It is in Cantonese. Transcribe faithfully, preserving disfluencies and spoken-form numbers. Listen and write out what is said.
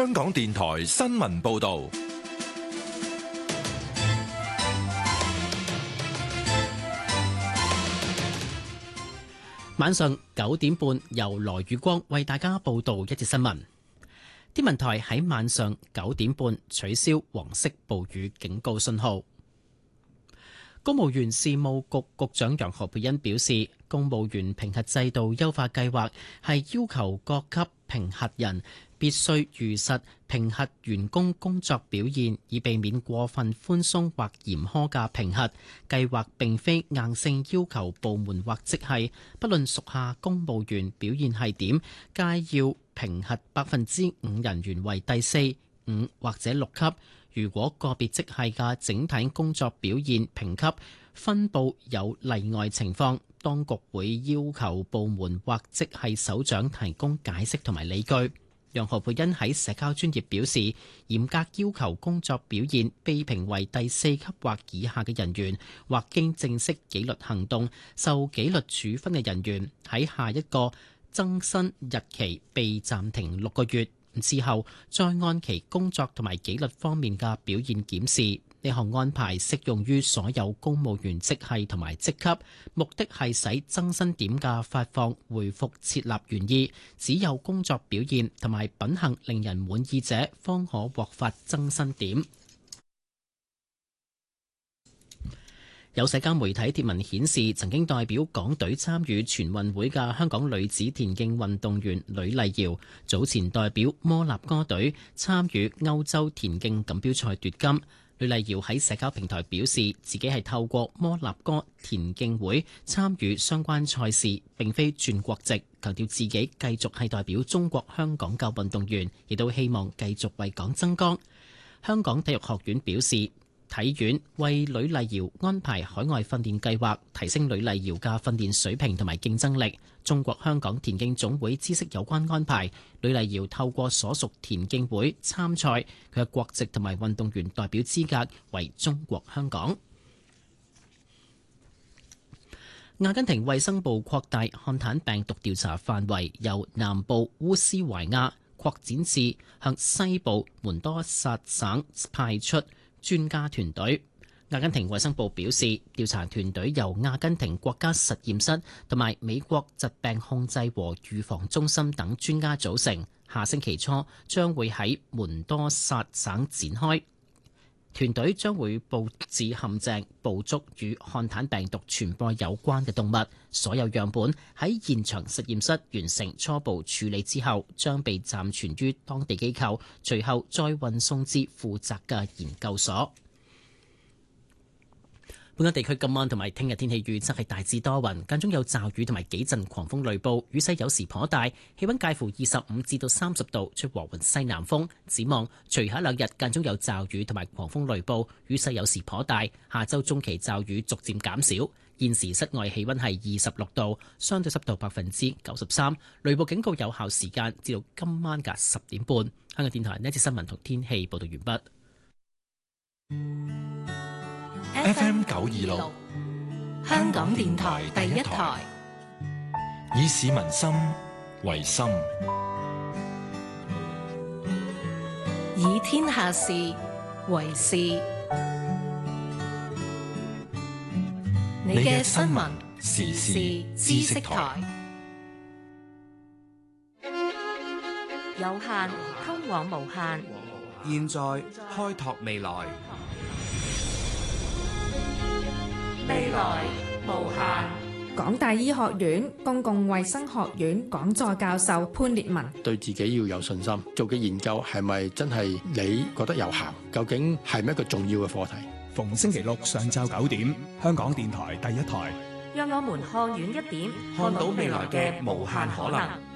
香港電台新聞報道。 晚上九點半，由羅宇光為大家報道一節新聞。天文台喺晚上九點半取消黃色暴雨警告信號。公務員事務局局長楊何蓓茵表示，公務員評核制度優化計劃係要求各級評核人必須如實評核員工工作表現，以避免過分寬鬆或嚴苛嘅評核。計劃並非硬性要求部門或職系，不論屬下公務員表現係點，皆要評核百分之五人員為第四、五或者六級。如果個別職系嘅整體工作表現評級分佈有例外情況，當局會要求部門或職系首長提供解釋同埋理據。楊何蓓茵喺社交專頁表示，嚴格要求工作表現被評為第四級或以下嘅人員，或經正式紀律行動受紀律處分嘅人員，喺下一個增薪日期被暫停六個月之後，再按其工作同埋紀律方面嘅表現檢視。呢項安排適用於所有公務員職系同埋職級，目的係使增薪點嘅發放回復設立原意，只有工作表現同埋品行令人滿意者，方可獲發增薪點。有社交媒體貼文顯示，曾經代表港隊參與全運會嘅香港女子田徑運動員呂麗瑤，早前代表摩納哥隊參與歐洲田徑錦標賽奪金。呂麗瑤喺社交平台表示，自己係透過摩納哥田徑會參與相關賽事，並非轉國籍，強調自己繼續係代表中國香港嘅運動員，亦都希望繼續為港爭光。香港體育學院表示，體院為呂麗瑤安排海外訓練計劃，提升呂麗瑤嘅訓練水平同埋競爭力。中國香港田徑總會知悉有關安排，呂麗瑤透過所屬田徑會參賽，佢嘅國籍同埋運動員代表資格為中國香港。阿根廷衛生部擴大漢坦病毒調查範圍，由南部烏斯懷亞擴展至向西部門多薩省派出專家團隊。阿根廷衛生部表示，調查團隊由阿根廷國家實驗室同埋美國疾病控制和預防中心等專家組成，下星期初將會喺門多薩省展開。團隊將會佈置陷阱，捕捉與漢坦病毒傳播有關嘅動物。所有樣本喺現場實驗室完成初步處理之後，將被暫存於當地機構，隨後再運送至負責嘅研究所。本港地區今晚同埋聽日天氣預測係大致多雲，間中有驟雨同埋幾陣狂風雷暴，雨勢有時頗大，氣溫介乎二十五至到三十度，吹和緩西南風。展望隨後兩日間中有驟雨同埋狂風雷暴，雨勢有時頗大。下周中期驟雨逐漸減少。現時室外氣溫係二十六度，相對濕度百分之九十三，雷暴警告有效時間至到今晚嘅十點半。香港電台呢一節新聞同天氣報道完畢。 F M 九二六， 香港電台第一台， 以市民心為心， 以天下事為事。你嘅新聞時事知識台，有限通往無限， 現在開拓未來。 未來無限。 港大醫學院公共衛生學院講座教授潘烈文： 對自己要有信心，做嘅研究係咪真係你覺得有效？究竟係咪一個重要嘅課題？ 逢星期六上晝九點，香港電台第一台， 讓我們看遠一點，看到未來嘅無限可能。